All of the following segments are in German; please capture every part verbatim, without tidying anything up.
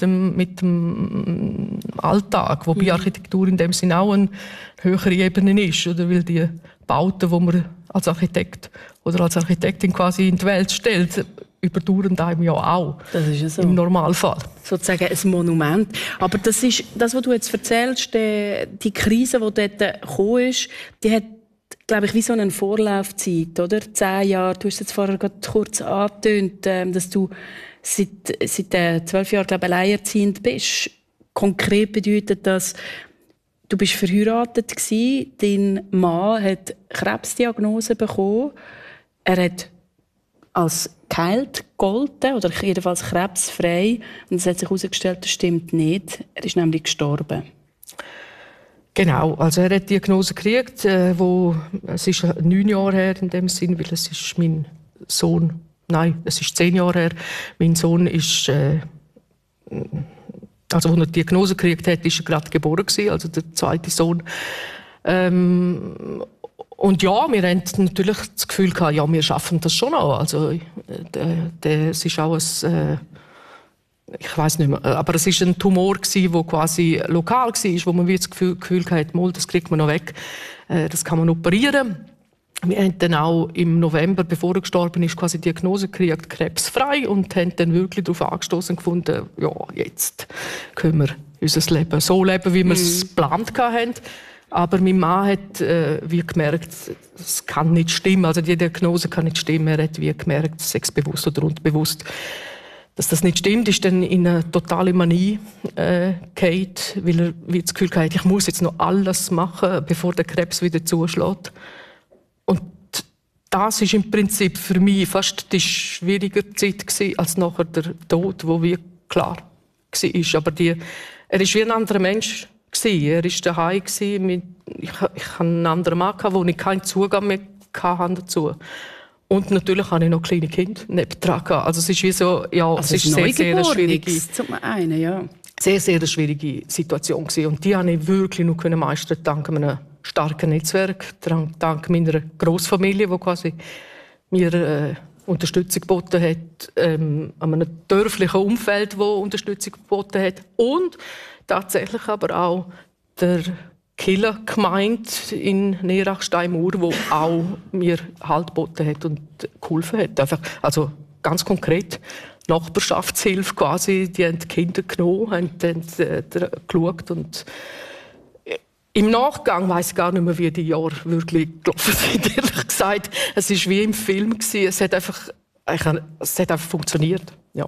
dem, mit dem Alltag, wo mhm. bei Architektur in dem Sinne auch eine höhere Ebene ist, oder? Weil die Bauten, die man als Architekt oder als Architektin quasi in die Welt stellt, überdauern einem ja auch. Das ist ja so. Im Normalfall. Sozusagen ein Monument. Aber das ist, das, was du jetzt erzählst, die, die Krise, die dort gekommen ist, die hat, glaube ich, wie so eine Vorlaufzeit, oder? Zehn Jahre. Du hast jetzt vorher gerade kurz angetönt, dass du seit, seit äh, zwölf Jahren, glaube ich, alleinerziehend bist. Konkret bedeutet das, du bist verheiratet gewesen, dein Mann hat Krebsdiagnose bekommen, er hat als geheilt gegolten, oder jedenfalls krebsfrei. Und es hat sich herausgestellt, das stimmt nicht. Er ist nämlich gestorben. Genau, also er hat die Diagnose gekriegt, äh, wo, es ist neun Jahre her in dem Sinn, weil es ist mein Sohn, nein, es ist zehn Jahre her. Mein Sohn ist, äh, also als er die Diagnose gekriegt hat, ist er gerade geboren gewesen, also der zweite Sohn. Ähm, Und ja, wir haben natürlich das Gefühl gehabt, ja, wir schaffen das schon auch. Also, es ist auch ein, äh, ich weiß nicht mehr, aber es ist ein Tumor gewesen, der quasi lokal war, wo man wie das Gefühl, Gefühl hatte, mal, das kriegt man noch weg, äh, das kann man operieren. Wir haben dann auch im November, bevor er gestorben ist, quasi die Diagnose gekriegt, krebsfrei, und haben dann wirklich darauf angestoßen und gefunden, ja, jetzt können wir unser Leben so leben, wie wir es mhm. geplant hatten. Aber mein Mann hat äh, wie gemerkt, es kann nicht stimmen. Also die Diagnose kann nicht stimmen. Er hat wie gemerkt, sexbewusst oder unterbewusst, dass das nicht stimmt. Ist dann in eine totale Manie äh, gefallen, weil er wie das Gefühl hatte, ich muss jetzt noch alles machen, bevor der Krebs wieder zuschlägt. Und das ist im Prinzip für mich fast die schwierigere Zeit gewesen, als nachher der Tod, wo wie klar war. Aber die, er ist wie ein anderer Mensch. Er war daheim. Ich, ich hatte einen anderen Mann, wo ich keinen Zugang mehr dazu hatte. Und natürlich hatte ich noch kleine Kinder nebendran. Also es ist wie so, ja, also es ist sehr, sehr eine schwierige, zum einen, ja. sehr, sehr eine schwierige Situation gewesen. Und die konnte ich wirklich nur meistern, dank einem starken Netzwerk, dank meiner Grossfamilie, die quasi mir äh, Unterstützung geboten hat, ähm, an einem dörflichen Umfeld, das Unterstützung geboten hat. Und tatsächlich aber auch der Kirchengemeinde in Neerach-Steinmauer, wo auch mir Halt geboten hat und geholfen hat. Einfach, also ganz konkret Nachbarschaftshilfe quasi. Die haben die Kinder genommen, haben dann äh, geschaut. Und im Nachgang weiss ich gar nicht mehr, wie die Jahre wirklich gelaufen sind, ehrlich gesagt. Es war wie im Film. Es hat einfach, es hat einfach funktioniert. Ja.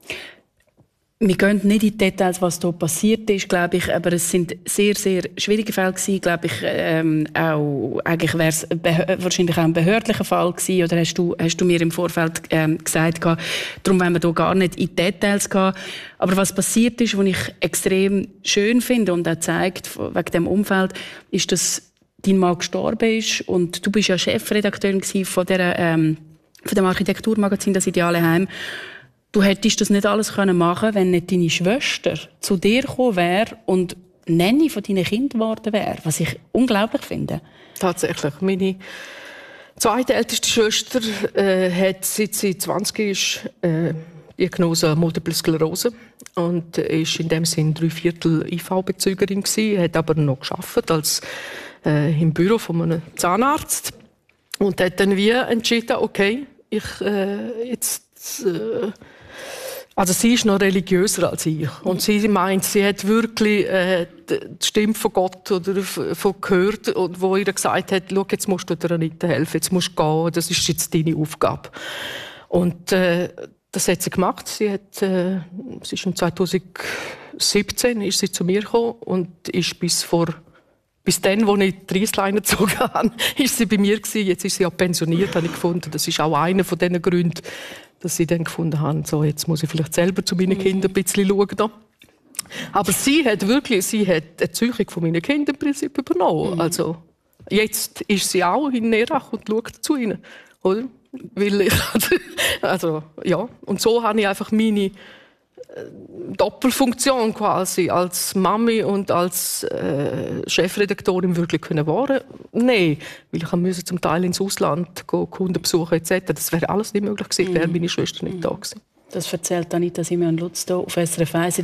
Wir gehen nicht in die Details, was hier passiert ist, glaube ich, aber es sind sehr, sehr schwierige Fälle gewesen, glaube ich, ähm, auch, eigentlich wäre es wahrscheinlich auch ein behördlicher Fall gewesen, oder hast du, hast du mir im Vorfeld ähm, gesagt, gehabt, darum wollen wir hier gar nicht in die Details gehen. Aber was passiert ist, was ich extrem schön finde und auch zeigt, wegen dem Umfeld, ist, dass dein Mann gestorben ist und du bist ja Chefredakteurin von, der, ähm, von dem Architekturmagazin «Das ideale Heim». Du hättest das nicht alles machen können, wenn nicht deine Schwester zu dir gekommen wäre und Nanny von deinen Kindern geworden wäre, was ich unglaublich finde. Tatsächlich. Meine zweitälteste Schwester äh, hat, seit sie zwanzig ist, äh, Diagnose Multiple Sklerose und ist in dem Sinn drei Viertel I V-Bezügerin gewesen, hat aber noch gearbeitet als äh, im Büro von einem Zahnarzt und hat dann wie entschieden, okay, ich äh, jetzt äh, also sie ist noch religiöser als ich. Und sie meint, sie hat wirklich äh, die Stimme von Gott oder von gehört, und wo ihr gesagt hat, schau, jetzt musst du der Anita helfen, jetzt musst du gehen, das ist jetzt deine Aufgabe. Und äh, das hat sie gemacht. Sie hat, äh, sie ist im zweitausendsiebzehn ist sie zu mir gekommen und ist bis vor Bis dann, als ich die Reissleine gezogen habe, ist sie bei mir gewesen. Jetzt ist sie ja pensioniert, habe ich gefunden. Das ist auch einer von diesen Gründen, dass sie dann gefunden haben, so, jetzt muss ich vielleicht selber zu meinen Kindern ein bisschen schauen. Aber sie hat wirklich, sie hat die Erziehung von meinen Kindern im Prinzip übernommen. Mhm. Also, jetzt ist sie auch in Neerach und schaut zu ihnen, oder? Weil ich, also, ja. Und so habe ich einfach meine Doppelfunktion quasi als Mami und als äh, Chefredaktorin wirklich können wahren. Nein, weil ich musste zum Teil ins Ausland gehen, Kunden besuchen et cetera. Das wäre alles nicht möglich gewesen, wäre meine Schwester nicht da gewesen. Das erzählt Anita Simeon Lutz hier auf S R F eins.